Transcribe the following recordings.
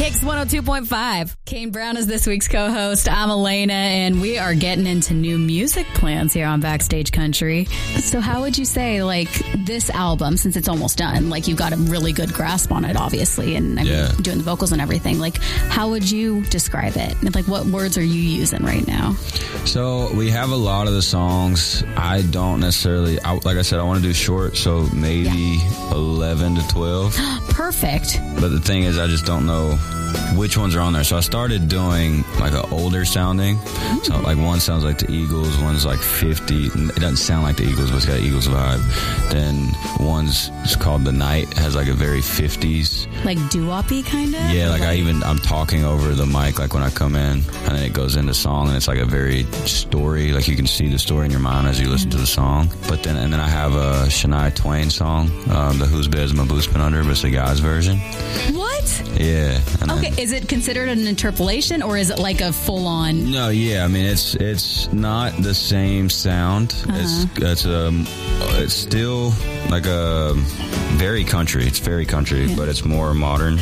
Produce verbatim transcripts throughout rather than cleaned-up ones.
Kicks one oh two point five. Kane Brown is this week's co-host. I'm Elena, and we are getting into new music plans here on Backstage Country. So how would you say, like, this album, since it's almost done, like, you've got a really good grasp on it, obviously, and I mean, yeah. doing the vocals and everything. Like, how would you describe it? Like, what words are you using right now? So we have a lot of the songs. I don't necessarily, I, like I said, I want to do short, so maybe yeah. eleven to twelve. Perfect. But the thing is, I just don't know which ones are on there. So I started doing like an older sounding. Mm. So like one sounds like the Eagles, one's like fifty. It doesn't sound like the Eagles, but it's got an Eagles vibe. Then one's it's called The Night, has like a very fifties. Like doo-wop-y kind of? Yeah, like, like I even, I'm talking over the mic like when I come in, and then it goes into song, and it's like a very story, like you can see the story in your mind as you listen mm. to the song. But then, and then I have a Shania Twain song, um, the Whose Bed's My Boots Been Under, but it's the guy's version. What? Yeah. And okay, then, is it considered an interpolation, or is it like a full-on? No, yeah, I mean, it's it's not the same sound. Uh-huh. It's, it's, um, it's still like a very country. It's very country, yeah. but it's more modern.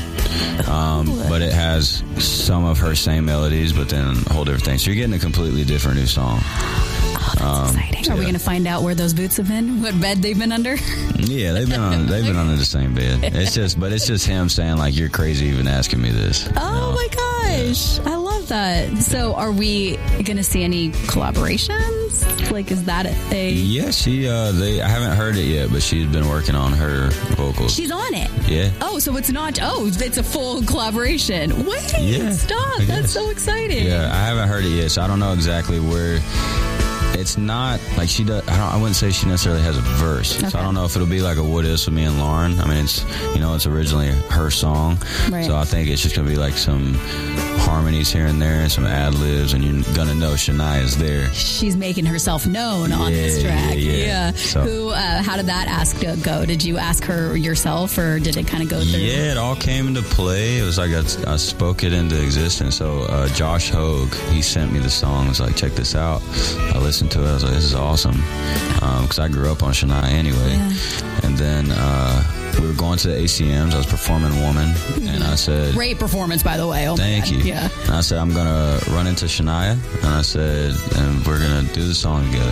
Um, but it has some of her same melodies, but then a whole different thing. So you're getting a completely different new song. Oh, that's um, exciting. Are yeah. we going to find out where those boots have been? What bed they've been under? Yeah, they've been on. They've been under the same bed. It's just, but it's just him saying like, "You're crazy even asking me this." Oh you know? my gosh, yeah. I love that. So, are we going to see any collaborations? Like, is that a? Yeah, she. Uh, they. I haven't heard it yet, but she's been working on her vocals. She's on it. Yeah. Oh, so it's not. Oh, it's a full collaboration. Wait, yeah, stop! That's so exciting. Yeah, I haven't heard it yet, so I don't know exactly where. It's not like she does. I, don't, I wouldn't say she necessarily has a verse. Okay. So I don't know if it'll be like a What Is with me and Lauren. I mean, it's, you know, it's originally her song. Right. So I think it's just going to be like some harmonies here and there and some ad libs, and you're going to know Shania's there. She's making herself known on yeah, this track. Yeah. yeah. yeah. So, Who, uh, how did that ask to go? Did you ask her yourself, or did it kind of go through? Yeah, it all came into play. It was like I, I spoke it into existence. So uh, Josh Hogue, he sent me the song. I was like, check this out. I listened to it. I was like, this is awesome. Because um, I grew up on Shania anyway. Yeah. And then uh, we were going to the A C Ms. I was performing Woman. And I said... Great performance, by the way. Oh, thank man. you. Yeah. And I said, I'm going to run into Shania. And I said, and we're going to do the song together.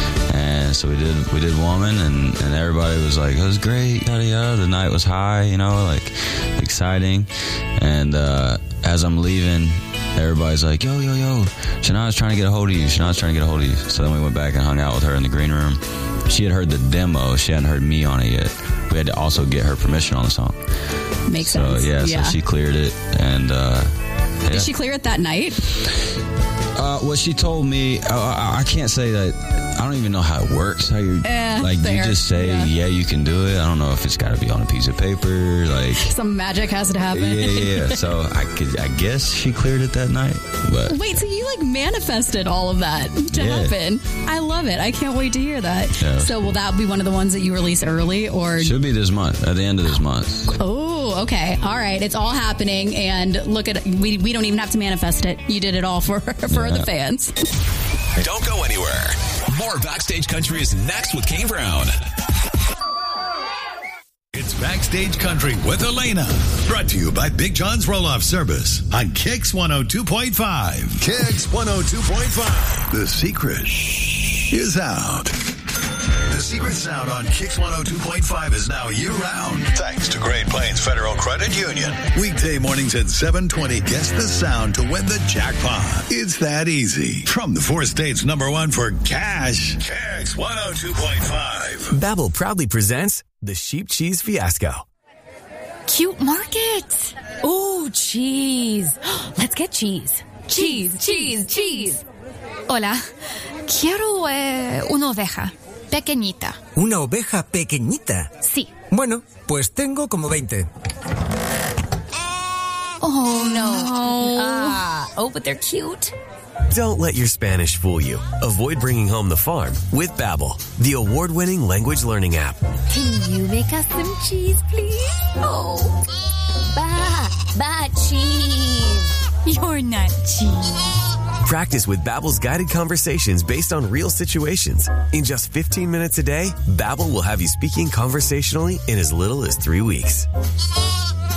And so we did we did Woman, and, and everybody was like, it was great, yada yada. The night was high, you know, like exciting. And uh, as I'm leaving, everybody's like, yo, yo, yo, Shania's trying to get a hold of you. Shania's trying to get a hold of you. So then we went back and hung out with her in the green room. She had heard the demo. She hadn't heard me on it yet. We had to also get her permission on the song. Makes so, sense. Yeah, yeah, so she cleared it. And uh, yeah. Did she clear it that night? Uh, well, she told me, uh, I can't say that. I don't even know how it works. How you eh, like fair. you just say, yeah. yeah, you can do it. I don't know if it's got to be on a piece of paper. Like some magic has to happen. Yeah, yeah. So I could, I guess she cleared it that night. But wait, so you like manifested all of that to yeah. happen? I love it. I can't wait to hear that. Yeah. So will that be one of the ones that you release early, or should be this month? At the end of this month. Oh, okay, all right. It's all happening, and look at we. We don't even have to manifest it. You did it all for for yeah. the fans. Don't go anywhere. More Backstage Country is next with Kane Brown. It's Backstage Country with Elena. Brought to you by Big John's Roll-Off Service on Kicks one oh two point five. Kicks one oh two point five. The secret is out. The secret sound on Kicks one oh two point five is now year-round. Thanks to Great Plains Federal Credit Union. Weekday mornings at seven twenty, guess the sound to win the jackpot. It's that easy. From the four states number one for cash, Kicks one oh two point five. Babbel proudly presents the Sheep Cheese Fiasco. Cute market. Ooh, cheese. Let's get cheese. Cheese, cheese, cheese. Hola. Quiero eh, una oveja. Pequeñita. ¿Una oveja pequeñita? Sí. Bueno, pues tengo como veinte. Oh, no. Ah, oh, but they're cute. Don't let your Spanish fool you. Avoid bringing home the farm with Babbel, the award-winning language learning app. Can you make us some cheese, please? Oh. Ba, ba, cheese. You're not cheese. Practice with Babbel's guided conversations based on real situations. In just fifteen minutes a day, Babbel will have you speaking conversationally in as little as three weeks.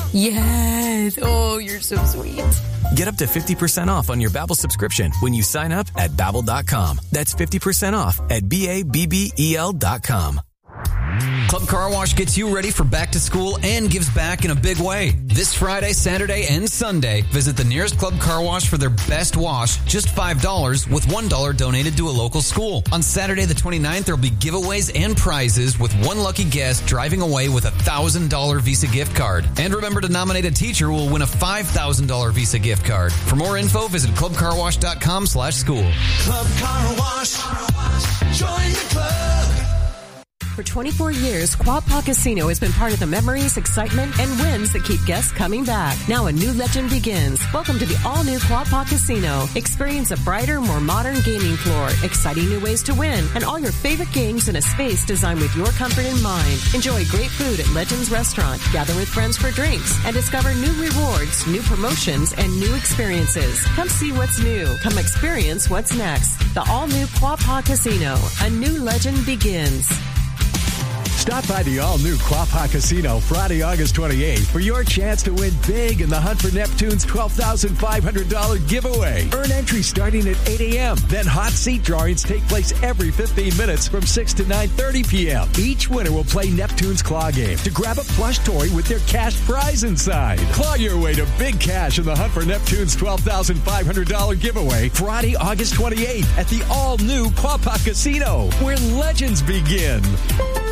Yes. Oh, you're so sweet. Get up to fifty percent off on your Babbel subscription when you sign up at Babbel dot com. That's fifty percent off at B A B B E L dot com. Club Car Wash gets you ready for back to school and gives back in a big way. This Friday, Saturday, and Sunday, visit the nearest Club Car Wash for their best wash, just five dollars, with one dollar donated to a local school. On Saturday the twenty-ninth, there will be giveaways and prizes, with one lucky guest driving away with a one thousand dollars Visa gift card. And remember to nominate a teacher who will win a five thousand dollars Visa gift card. For more info, visit club car wash dot com slash school. Club Car Wash. Join the club. For twenty-four years, Quapaw Casino has been part of the memories, excitement, and wins that keep guests coming back. Now a new legend begins. Welcome to the all-new Quapaw Casino. Experience a brighter, more modern gaming floor, exciting new ways to win, and all your favorite games in a space designed with your comfort in mind. Enjoy great food at Legends Restaurant, gather with friends for drinks, and discover new rewards, new promotions, and new experiences. Come see what's new. Come experience what's next. The all-new Quapaw Casino. A new legend begins. Stop by the all-new Quapaw Casino Friday, August twenty-eighth for your chance to win big in the Hunt for Neptune's twelve thousand five hundred dollars giveaway. Earn entry starting at eight a.m. Then hot seat drawings take place every fifteen minutes from six to nine thirty p.m. Each winner will play Neptune's Claw Game to grab a plush toy with their cash prize inside. Claw your way to big cash in the Hunt for Neptune's twelve thousand five hundred dollars giveaway Friday, August twenty-eighth at the all-new Quapaw Casino, where legends begin.